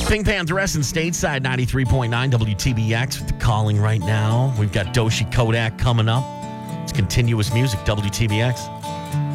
Pink Pantheress and Stateside 93.9 WTBX with the calling right now. We've got Doshi Kodak coming up. It's continuous music, WTBX.